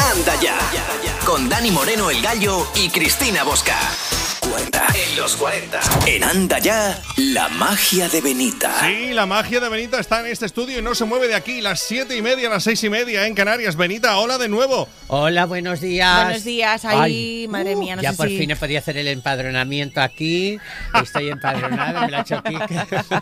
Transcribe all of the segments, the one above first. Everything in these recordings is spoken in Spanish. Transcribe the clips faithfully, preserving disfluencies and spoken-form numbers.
Anda Ya, con Dani Moreno el Gallo y Cristina Bosca. cuarenta en los cuarenta. En Anda Ya, la magia de Benita. Sí, la magia de Benita está en este estudio y no se mueve de aquí. Las siete y media, las seis y media en Canarias. Benita, hola de nuevo. Hola, buenos días. Buenos días, ahí, Ay, madre mía, no ya sé por si... fin he podido hacer el empadronamiento aquí. Estoy empadronada, me la ha hecho Kike.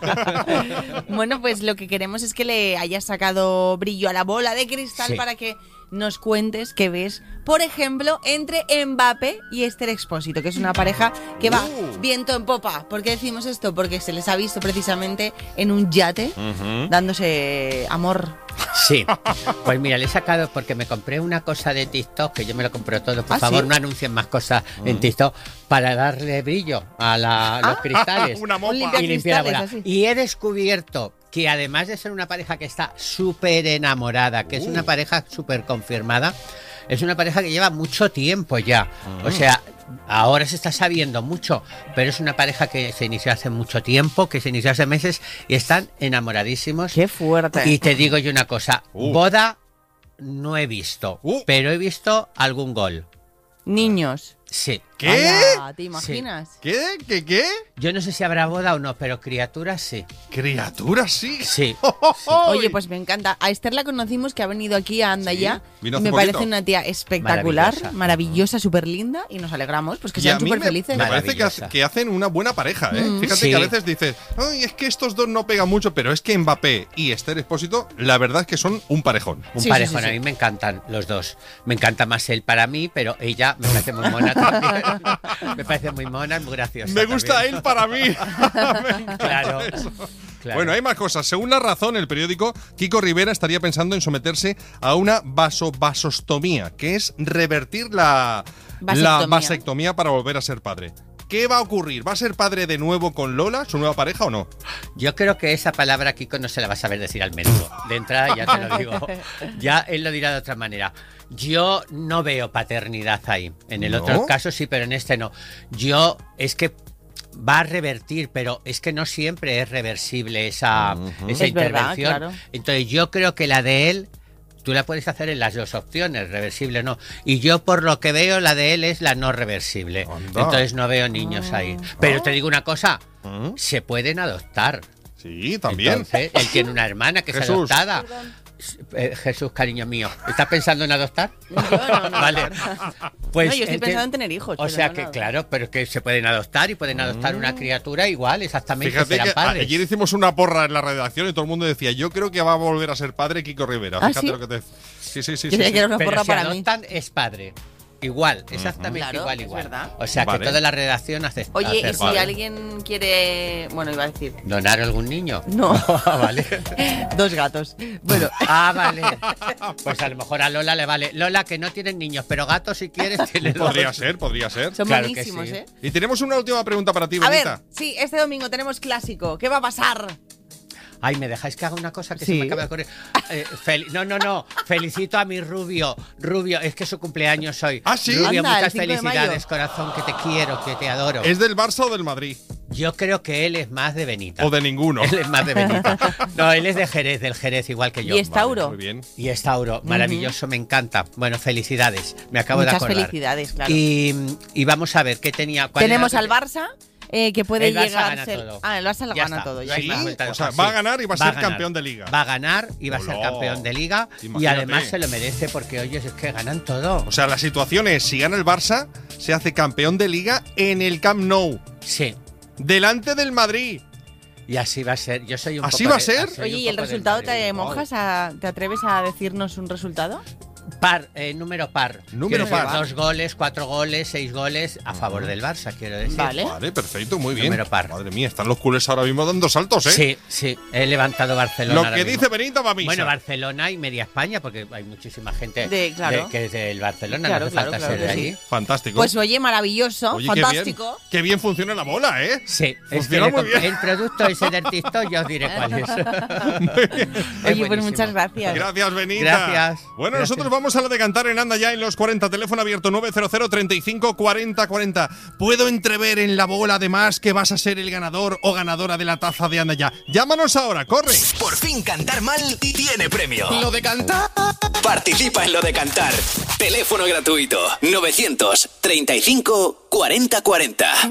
Bueno, pues lo que queremos es que le hayas sacado brillo a la bola de cristal, sí, para que nos cuentes qué ves, por ejemplo, entre Mbappé y Esther Expósito, que es una pareja que va uh. viento en popa. ¿Por qué decimos esto? Porque se les ha visto precisamente en un yate, uh-huh, dándose amor. Sí, pues mira, le he sacado porque me compré una cosa de TikTok, que yo me lo compro todo, por ¿Ah, favor, sí? no anuncien más cosas uh-huh. en TikTok, para darle brillo a la, los ah, cristales. Una mopa. Un y limpiar la bola. Y he descubierto que además de ser una pareja que está súper enamorada, que uh. es una pareja súper confirmada, es una pareja que lleva mucho tiempo ya. Uh-huh. O sea, ahora se está sabiendo mucho, pero es una pareja que se inició hace mucho tiempo, que se inició hace meses y están enamoradísimos. ¡Qué fuerte! Y te digo yo una cosa, uh. boda no he visto, uh. pero he visto algún gol. Niños. Sí. ¿Qué? Hola, ¿te imaginas? Sí. ¿Qué? ¿Qué? ¿Qué? Yo no sé si habrá boda o no, pero criaturas sí. ¿Criaturas sí? Sí. Oh, oh, oh. Oye, pues me encanta. A Esther la conocimos, que ha venido aquí a Anda Ya. Sí, me parece una tía espectacular, maravillosa, maravillosa súper linda, y nos alegramos, pues que sean súper felices. Me parece que, que hacen una buena pareja, ¿eh? Mm. Fíjate sí. que a veces dices, ay, es que estos dos no pegan mucho, pero es que Mbappé y Esther Expósito, la verdad es que son un parejón. Un sí, parejón, sí, sí, a mí me encantan los dos. Me encanta más él para mí, pero ella me parece muy mona también. Me parece muy mona, muy graciosa. Me gusta también. él para mí. Claro, claro. Bueno, hay más cosas. Según La Razón, el periódico, Kiko Rivera estaría pensando en someterse a una vasovasostomía, que es revertir la vasectomía. la vasectomía para volver a ser padre. ¿Qué va a ocurrir? ¿Va a ser padre de nuevo con Lola, su nueva pareja, o no? Yo creo que esa palabra Kiko no se la va a saber decir al médico. De entrada ya te lo digo. Ya él lo dirá de otra manera. Yo no veo paternidad ahí. En el ¿No? otro caso sí, pero en este no. Yo es que va a revertir, pero es que no siempre es reversible esa, uh-huh. esa es intervención. Verdad, claro. Entonces yo creo que la de él tú la puedes hacer en las dos opciones, reversible o no. Y yo, por lo que veo, la de él es la no reversible. Anda. Entonces no veo niños oh. ahí. Pero oh. te digo una cosa, ¿Mm? se pueden adoptar. Sí, también. Entonces, él tiene una hermana que Jesús. es adoptada. Perdón. Eh, Jesús, cariño mío, ¿estás pensando en adoptar? No, no, no. Vale. Pues, no, yo estoy pensando en tener hijos. O sea no que, nada. claro, pero es que se pueden adoptar y pueden adoptar mm. una criatura igual, exactamente. Fíjate que padres. Ayer hicimos una porra en la redacción y todo el mundo decía, yo creo que va a volver a ser padre Kiko Rivera. ¿Ah, Fíjate sí? lo que te... Sí, sí, sí. Yo sí, sí. quiero una pero porra si para adoptan, mí. es padre. Igual, exactamente claro, igual, es igual. verdad. O sea vale. que toda la redacción hace. Oye, hace y si vale. alguien quiere, bueno, iba a decir, ¿donar a algún niño? No. Vale. Dos gatos. Bueno. Ah, vale. Pues a lo mejor a Lola le vale. Lola, que no tienen niños, pero gatos si quieres tiene dos. Podría ser, podría ser. Son claro buenísimos, sí. ¿eh? Y tenemos una última pregunta para ti, a Benita. ver, sí, este domingo tenemos clásico. ¿Qué va a pasar? Ay, ¿me dejáis que haga una cosa que sí. se me acaba de ocurrir? Eh, fel- no, no, no. Felicito a mi Rubio. Rubio, es que es su cumpleaños hoy. ¿Ah, sí? Rubio, Anda, muchas felicidades, corazón, que te quiero, que te adoro. ¿Es del Barça o del Madrid? Yo creo que él es más de Benita. O de ninguno. Él es más de Benita. No, él es de Jerez, del Jerez, igual que yo. ¿Y es Tauro? Vale, muy bien. Y es Tauro, maravilloso, uh-huh. me encanta. Bueno, felicidades, me acabo Muchas de acordar. Muchas felicidades, claro. Y, y vamos a ver, ¿qué tenía? Tenemos al Barça, eh, que puede el Barça llegar gana a ser... todo. Ah, el Barça lo Ya gana está. todo. No Ya hay Sí, más vuelta de o sea, hoja, va sí. a ganar y va a Va ser a ganar. campeón de liga. Va a ganar y va a ser Hola. campeón de liga. Imagínate. Y además se lo merece porque, oye, es que ganan todo. O sea, la situación es, si gana el Barça, se hace campeón de liga en el Camp Nou. Sí. Delante del Madrid. Y así va a ser. Yo soy un ¿Así poco va a de- ser? soy Oye, un ¿y el poco del resultado Madrid. te Wow. mojas? A, ¿Te atreves a decirnos un resultado? Par, eh, número par. Número Quiero decir, par. Dos goles, cuatro goles, seis goles a favor del Barça, quiero decir. Vale. Vale, perfecto, muy bien. Número par. Madre mía, están los culés ahora mismo dando saltos, ¿eh? Sí, sí. He levantado Barcelona. Lo ahora que mismo. dice Benita va a misa. Bueno, Barcelona y media España, porque hay muchísima gente De- claro. de- que es del Barcelona, Claro, no hace claro, falta claro ser de que allí. sí. Fantástico. Pues oye, maravilloso, Oye, qué fantástico. bien, qué bien funciona la bola, ¿eh? Sí, es que Funciona le muy comp- bien. el producto ese del TikTok ya os diré cuál es. Muy bien. Es Oye, pues buenísimo. muchas gracias. Gracias, Benita. Gracias. Bueno, Gracias. nosotros vamos vamos a lo de cantar en Anda Ya en los cuarenta. Teléfono abierto nueve cero cero, treinta y cinco, cuarenta, cuarenta. Puedo entrever en la bola además que vas a ser el ganador o ganadora de la taza de Anda Ya. Llámanos ahora, corre. Por fin cantar mal tiene premio. Lo de cantar. Participa en lo de cantar. Teléfono gratuito nueve treinta y cinco, cuarenta, cuarenta.